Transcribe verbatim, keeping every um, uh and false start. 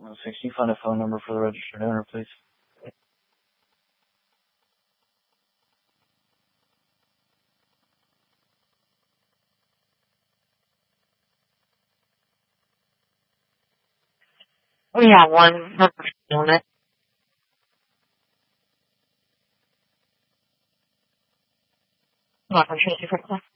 Can you find a phone number for the registered owner, please? We have one on it. I'm not going to change it for